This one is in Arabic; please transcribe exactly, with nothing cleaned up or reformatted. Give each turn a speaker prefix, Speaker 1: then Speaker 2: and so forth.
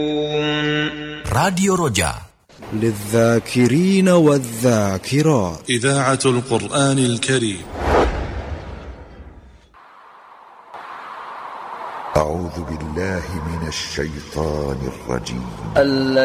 Speaker 1: راديو رجاء
Speaker 2: للذاكرين والذاكرات،
Speaker 3: إذاعة القرآن الكريم.
Speaker 4: أعوذ بالله من الشيطان الرجيم.